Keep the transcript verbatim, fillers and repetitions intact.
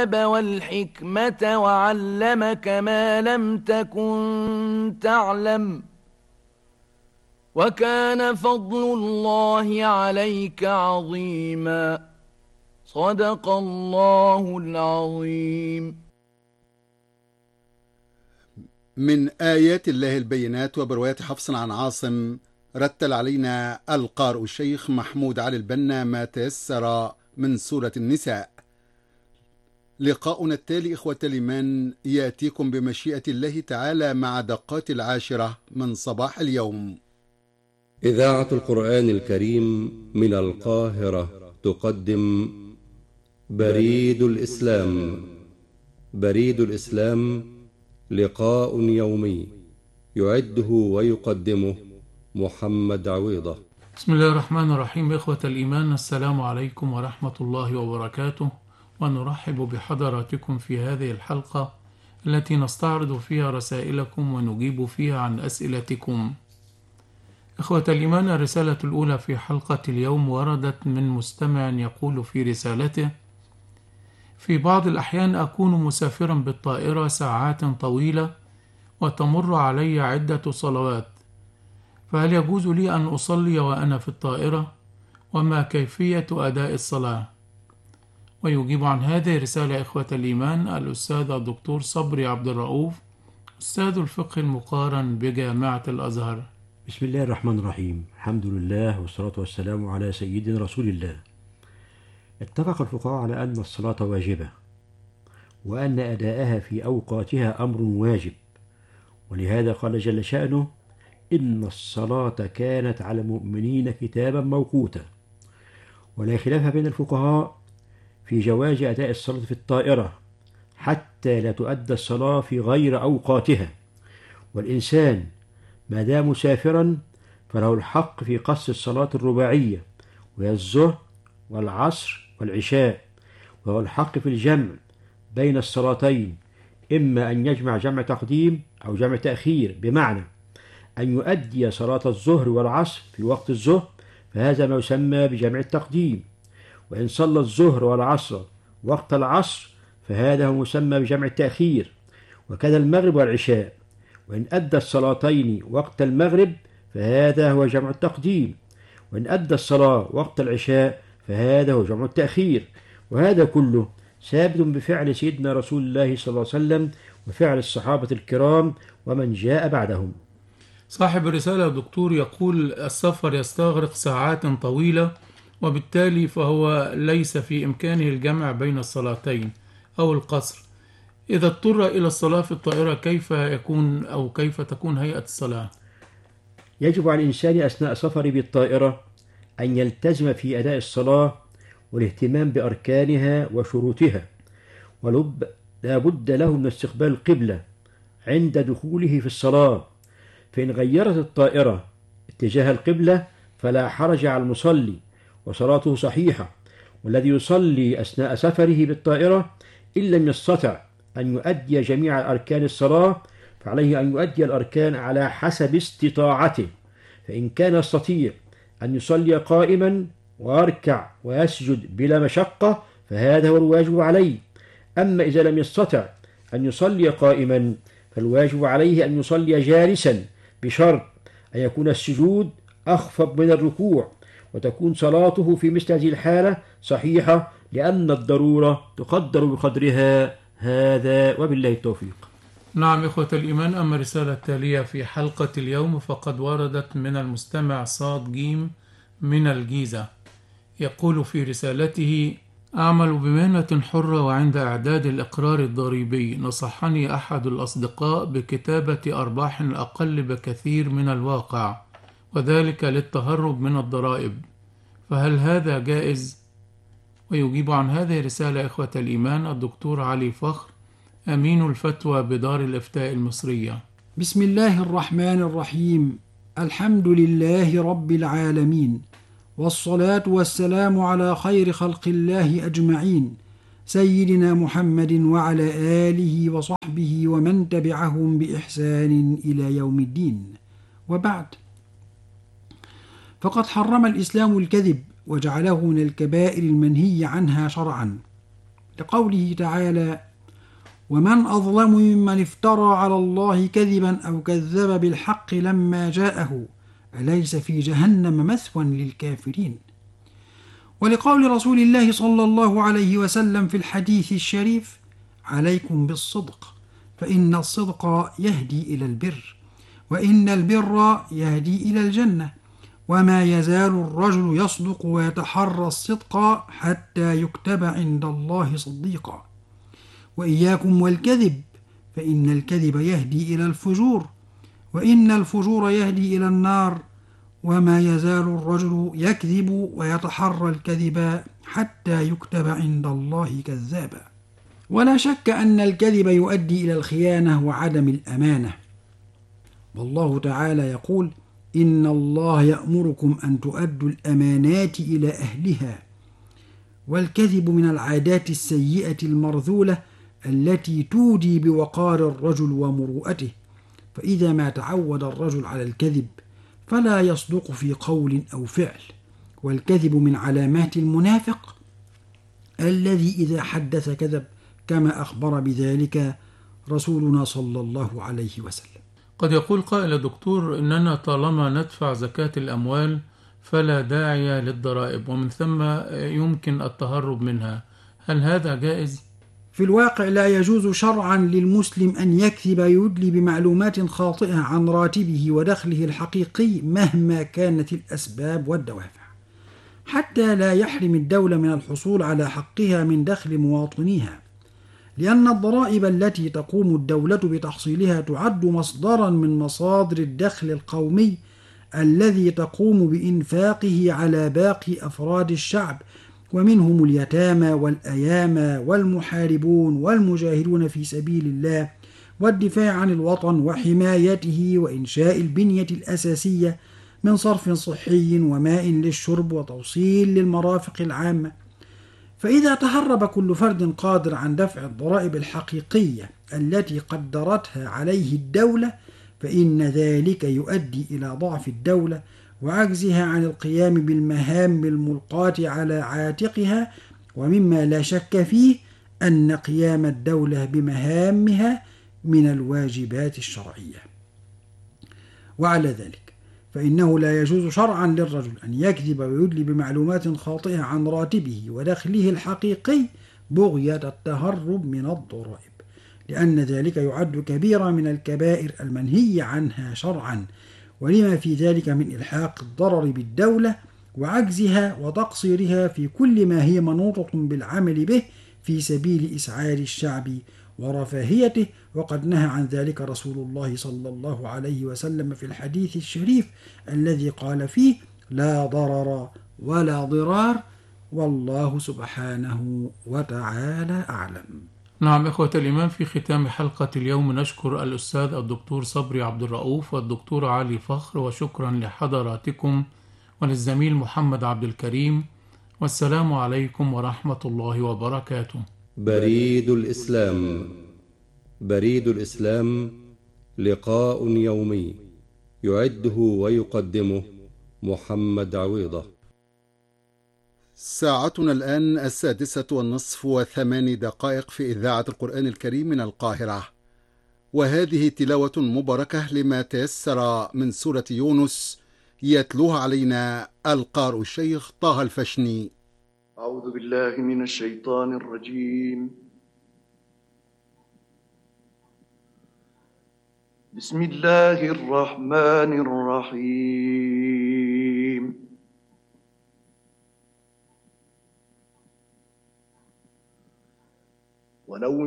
الكتاب والحكمة وعلمك ما لم تكن تعلم وكان فضل الله عليك عظيما. صدق الله العظيم. من آيات الله البينات وبرواية حفص عن عاصم. رتل علينا القارئ الشيخ محمود علي البنا ما تيسر من سورة النساء. لقاؤنا التالي إخوة الإيمان يأتيكم بمشيئة الله تعالى مع دقات العاشرة من صباح اليوم. إذاعة القرآن الكريم من القاهرة تقدم بريد الإسلام. بريد الإسلام لقاء يومي يعده ويقدمه محمد عويضة. بسم الله الرحمن الرحيم. إخوة الإيمان، السلام عليكم ورحمة الله وبركاته، ونرحب بحضراتكم في هذه الحلقة التي نستعرض فيها رسائلكم ونجيب فيها عن أسئلتكم. إخوة الإيمان، الرسالة الأولى في حلقة اليوم وردت من مستمع يقول في رسالته: في بعض الأحيان أكون مسافرا بالطائرة ساعات طويلة وتمر علي عدة صلوات، فهل يجوز لي أن أصلي وأنا في الطائرة؟ وما كيفية أداء الصلاة؟ ويجيب عن هذه الرسالة إخوة الإيمان الأستاذ الدكتور صبري عبد الرؤوف، أستاذ الفقه المقارن بجامعة الأزهر. بسم الله الرحمن الرحيم. الحمد لله والصلاة والسلام على سيدنا رسول الله. اتفق الفقهاء على أن الصلاة واجبة، وأن أداءها في أوقاتها أمر واجب، ولهذا قال جل شأنه: إن الصلاة كانت على المؤمنين كتابا موقوتا. ولا خلاف بين الفقهاء في جواز أداء الصلاة في الطائرة حتى لا تؤدى الصلاة في غير أوقاتها، والإنسان ما دام مسافرا فله الحق في قصر الصلاة الرباعية، وهي الظهر والعصر والعشاء، وهو الحق في الجمع بين الصلاتين، إما أن يجمع جمع تقديم أو جمع تأخير، بمعنى أن يؤدي صلاة الظهر والعصر في وقت الظهر، فهذا ما يسمى بجمع التقديم، وإن صلى الظهر والعصر وقت العصر فهذا هو مسمى بجمع التأخير، وكذا المغرب والعشاء، وإن أدى الصلاتين وقت المغرب فهذا هو جمع التقديم، وإن أدى الصلاة وقت العشاء فهذا هو جمع التأخير. وهذا كله ثابت بفعل سيدنا رسول الله صلى الله عليه وسلم وفعل الصحابة الكرام ومن جاء بعدهم. صاحب الرسالة دكتور يقول: السفر يستغرق ساعات طويلة، وبالتالي فهو ليس في إمكانه الجمع بين الصلاتين أو القصر. إذا اضطر إلى الصلاة في الطائرة كيف يكون أو كيف تكون هيئة الصلاة؟ يجب على الإنسان أثناء سفره بالطائرة أن يلتزم في أداء الصلاة والاهتمام بأركانها وشروطها، ولب لا بد له من استقبال القبلة عند دخوله في الصلاة، فإن غيرت الطائرة اتجاه القبلة فلا حرج على المصلي وصلاته صحيحة. والذي يصلي أثناء سفره بالطائرة إن لم يستطع أن يؤدي جميع أركان الصلاة فعليه أن يؤدي الأركان على حسب استطاعته، فإن كان يستطيع أن يصلي قائما ويركع ويسجد بلا مشقة فهذا هو الواجب عليه. أما إذا لم يستطع أن يصلي قائما فالواجب عليه أن يصلي جالسا، بشرط أن يكون السجود أخفض من الركوع، وتكون صلاته في مثل هذه الحالة صحيحة، لأن الضرورة تقدر بقدرها. هذا وبالله التوفيق. نعم إخوة الإيمان، أما الرسالة التالية في حلقة اليوم فقد وردت من المستمع صاد جيم من الجيزة. يقول في رسالته: أعمل بمهنة حرة، وعند إعداد الإقرار الضريبي نصحني أحد الأصدقاء بكتابة أرباح أقل بكثير من الواقع، وذلك للتهرب من الضرائب، فهل هذا جائز؟ ويجيب عن هذه الرسالة إخوة الإيمان الدكتور علي فخر، أمين الفتوى بدار الإفتاء المصرية. بسم الله الرحمن الرحيم. الحمد لله رب العالمين، والصلاة والسلام على خير خلق الله أجمعين، سيدنا محمد وعلى آله وصحبه ومن تبعهم بإحسان إلى يوم الدين. وبعد، فقد حرم الإسلام الكذب وجعله من الكبائر المنهي عنها شرعا، لقوله تعالى: ومن أظلم ممن افترى على الله كذبا أو كذب بالحق لما جاءه أليس في جهنم مثوى للكافرين. ولقول رسول الله صلى الله عليه وسلم في الحديث الشريف: عليكم بالصدق فإن الصدق يهدي إلى البر، وإن البر يهدي إلى الجنة، وما يزال الرجل يصدق ويتحرى الصدق حتى يكتب عند الله صديقا. وإياكم والكذب فإن الكذب يهدي إلى الفجور، وإن الفجور يهدي إلى النار، وما يزال الرجل يكذب ويتحرى الكذب حتى يكتب عند الله كذابا. ولا شك أن الكذب يؤدي إلى الخيانة وعدم الأمانة، والله تعالى يقول: إن الله يأمركم أن تؤدوا الأمانات إلى أهلها. والكذب من العادات السيئة المرذولة التي تودي بوقار الرجل ومروءته، فإذا ما تعود الرجل على الكذب فلا يصدق في قول أو فعل. والكذب من علامات المنافق الذي إذا حدث كذب، كما أخبر بذلك رسولنا صلى الله عليه وسلم. قد يقول قائل: دكتور، إننا طالما ندفع زكاة الأموال فلا داعي للضرائب، ومن ثم يمكن التهرب منها، هل هذا جائز؟ في الواقع لا يجوز شرعا للمسلم أن يكذب يدلي بمعلومات خاطئة عن راتبه ودخله الحقيقي مهما كانت الأسباب والدوافع، حتى لا يحرم الدولة من الحصول على حقها من دخل مواطنيها، لأن الضرائب التي تقوم الدولة بتحصيلها تعد مصدرا من مصادر الدخل القومي الذي تقوم بإنفاقه على باقي أفراد الشعب، ومنهم اليتامى والأيامى والمحاربون والمجاهدون في سبيل الله والدفاع عن الوطن وحمايته وإنشاء البنية الأساسية من صرف صحي وماء للشرب وتوصيل للمرافق العامة. فإذا تهرب كل فرد قادر عن دفع الضرائب الحقيقية التي قدرتها عليه الدولة، فإن ذلك يؤدي إلى ضعف الدولة وعجزها عن القيام بالمهام الملقاة على عاتقها، ومما لا شك فيه أن قيام الدولة بمهامها من الواجبات الشرعية. وعلى ذلك فإنه لا يجوز شرعا للرجل أن يكذب ويدلي بمعلومات خاطئة عن راتبه ودخله الحقيقي بغية التهرب من الضرائب، لأن ذلك يعد كبيرة من الكبائر المنهي عنها شرعا، ولما في ذلك من إلحاق الضرر بالدولة وعجزها وتقصيرها في كل ما هي منوطة بالعمل به في سبيل إسعاد الشعب ورفاهيته. وقد نهى عن ذلك رسول الله صلى الله عليه وسلم في الحديث الشريف الذي قال فيه: لا ضرر ولا ضرار، والله سبحانه وتعالى أعلم. نعم إخوة الإيمان، في ختام حلقة اليوم نشكر الأستاذ الدكتور صبري عبد الرؤوف والدكتور علي فخر، وشكرا لحضراتكم وللزميل محمد عبد الكريم، والسلام عليكم ورحمة الله وبركاته. بريد الإسلام. بريد الإسلام لقاء يومي يعده ويقدمه محمد عويضة. ساعتنا الآن السادسة والنصف وثماني دقائق في إذاعة القرآن الكريم من القاهرة، وهذه تلاوة مباركة لما تيسر من سورة يونس، يتلوها علينا القارئ الشيخ طه الفشني. أعوذ بالله من الشيطان الرجيم. بسم الله الرحمن الرحيم. ولو